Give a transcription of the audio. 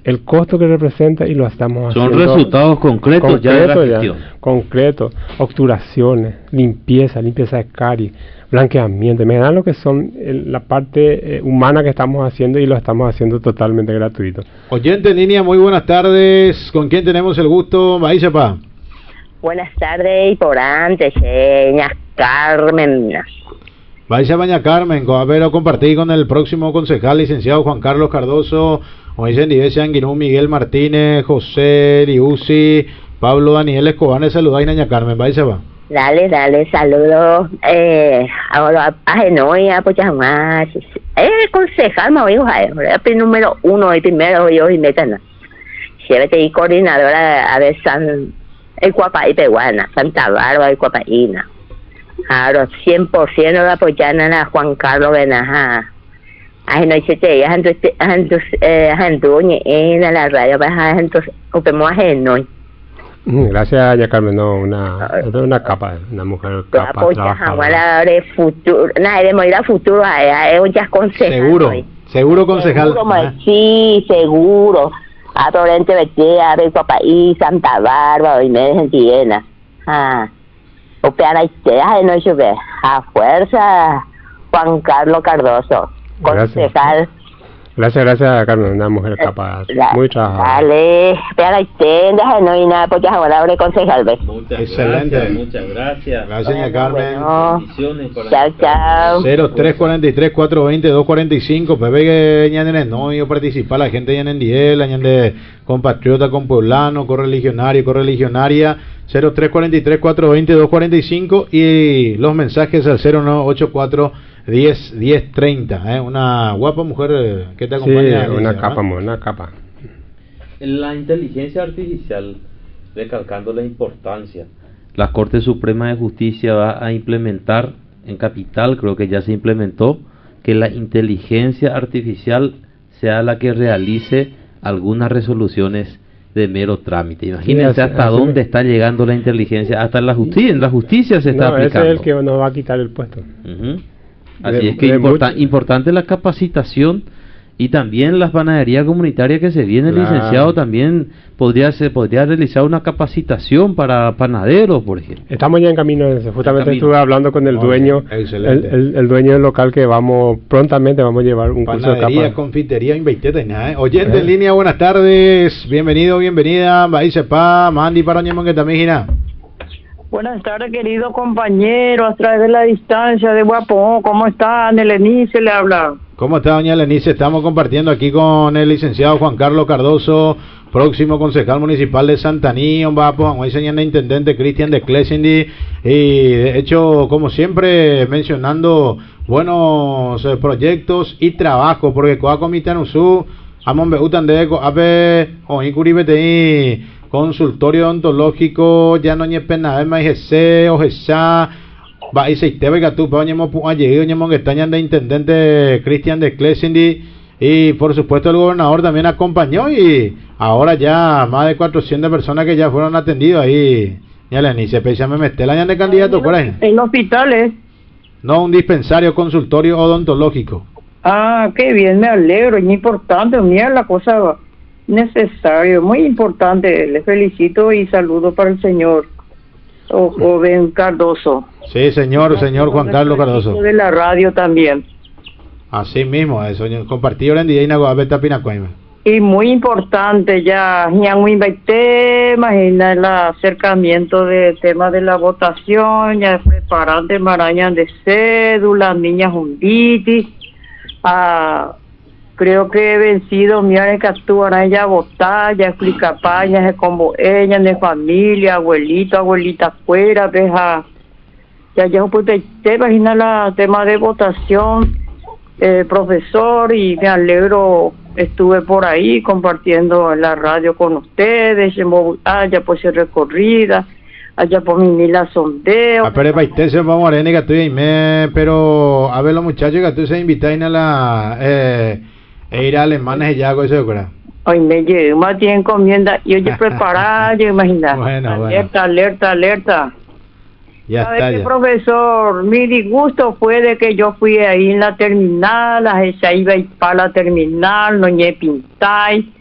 el costo que representa y lo estamos Son haciendo. resultados concretos ya de la gestión. Concreto, obturaciones, limpieza de caries, blanqueamiento, me dan lo que son la parte humana que estamos haciendo y lo estamos haciendo totalmente gratuito. Oyente en línea, muy buenas tardes. ¿Con quién tenemos el gusto? Maísepa. Buenas tardes y por antes, seña Carmen. Vaya Baña Carmen, a ver, a compartir con el próximo concejal, licenciado Juan Carlos Cardoso, Anguinú, Miguel Martínez, José Liusi, Pablo Daniel Escobar, le saluda Doña Carmen, vaya va. Dale, saludos. Ahora a Genoy, a Pochamás. Concejal, me dijo, el número 1 y primero yo y metana. Llévate y coordinadora a ver el Cuapaí Peguana, Santa Bárbara y Cuapaína. Ahora 100% lo apoyan a Juan Carlos Benaja. Ay, no sé te en la radio, entonces, ocupemos a Genoy. Gracias, ya Carmen, no, una capa, una mujer capa trabajadora. De futuro, nada, de morir a futuro, ya concejal. Seguro concejal. Sí, seguro. A Torrente Betía, a País, Santa Bárbara, y me entienda. O peana y no llover. A fuerza, Juan Carlos Cardoso, concejal. Gracias, Carmen, una mujer capaz, muy trabajadora. Dale, peana y tenda, no hay nada, porque ahora habré concejal, ¿ves? Excelente. Muchas gracias. Gracias, doña Carmen. Chao. 0343-420-245, Pepe que ñanen no, yo participar, la gente ñanen Diel, ñanen compatriota con pueblano, correligionaria, 0343-420-245 y los mensajes al 0984 1030, una guapa mujer que te acompaña. Sí, una capa. La inteligencia artificial, recalcando la importancia, la Corte Suprema de Justicia va a implementar en Capital, creo que ya se implementó, que la inteligencia artificial sea la que realice algunas resoluciones de mero trámite. Imagínense hasta dónde está llegando la inteligencia, hasta en la justicia se está aplicando. Ese es el que nos va a quitar el puesto. Así es que importante la capacitación y también las panaderías comunitarias que se viene, licenciado, también se podría realizar una capacitación para panaderos, por ejemplo. Estamos ya en camino, justamente estuve hablando con el dueño, el dueño del local que prontamente vamos a llevar un curso de panadería, confitería, inveiteta, Oyente en línea, buenas tardes, bienvenida, Baisepa, Mandy Parañemon que también. Buenas tardes, querido compañero, a través de la distancia de Guapó, ¿cómo está? Lenice le habla. ¿Cómo está, doña Lenice? Estamos compartiendo aquí con el licenciado Juan Carlos Cardoso, próximo concejal municipal de Santaní, Guapo, el intendente Cristian de Clesindi, y de hecho, como siempre, mencionando buenos proyectos y trabajo, porque Coa Comité Nusú, Amon Beutandeko, Ape, Oincuribetei, consultorio odontológico, ya no hay pena, o Ojesa, va y se te ve que tú, pañemos allí, que está de intendente Cristian de Clesindi, y por supuesto el gobernador también acompañó, y ahora ya más de 400 personas que ya fueron atendidos ahí. Ya le ni se me mete la de candidato por ahí. En hospitales. No, un dispensario, consultorio odontológico. Ah, qué bien, me alegro, es importante, mira la cosa necesario, muy importante. Le felicito y saludo para el señor joven Cardoso. Sí, señor Juan Carlos Cardoso. De la radio también. Así mismo, eso compartido en día y muy importante ya muy imagina el acercamiento del tema de la votación, ya preparando marañas de cédulas, niñas junditis, creo que he vencido mi área que actúan ella votar, ya explica pañas como ella, de familia, abuelita afuera, deja, ya pues te imagina el tema de votación, profesor, y me alegro, estuve por ahí compartiendo en la radio con ustedes, allá pues recorrida, allá por mi sondeo. Pero a ver los muchachos que tú se invitan a la ir a alemanes ya hago eso de cura. Hoy me llegué, más tiene encomienda y oye preparada, yo imagino. Alerta. Ya está, ya. Profesor, mi disgusto fue de que yo fui ahí en la terminal, se iba para la terminal, no ñe pintai,